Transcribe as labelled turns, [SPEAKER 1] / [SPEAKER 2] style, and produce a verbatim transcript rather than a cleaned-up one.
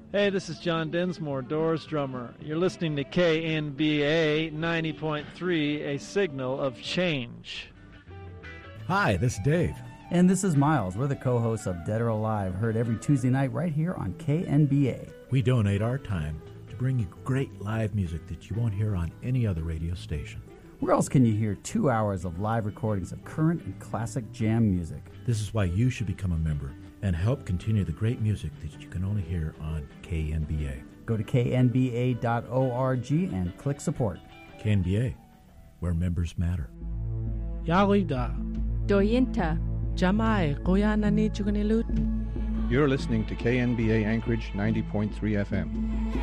[SPEAKER 1] Hey, this is John Dinsmore, Doors drummer. You're listening to K N B A ninety point three, a signal of change.
[SPEAKER 2] Hi, this is Dave.
[SPEAKER 3] And this is Miles. We're the co-hosts of Dead or Alive, heard every Tuesday night right here on K N B A.
[SPEAKER 2] We donate our time to bring you great live music that you won't hear on any other radio station.
[SPEAKER 3] Where else can you hear two hours of live recordings of current and classic jam music?
[SPEAKER 2] This is why you should become a member and help continue the great music that you can only hear on K N B A.
[SPEAKER 3] Go to K N B A dot org and click support.
[SPEAKER 2] K N B A, where members matter.
[SPEAKER 4] Yawida.
[SPEAKER 5] Doyinta.
[SPEAKER 4] Jamai, Koyanani Chukanilut.
[SPEAKER 6] You're listening to K N B A Anchorage ninety point three F M.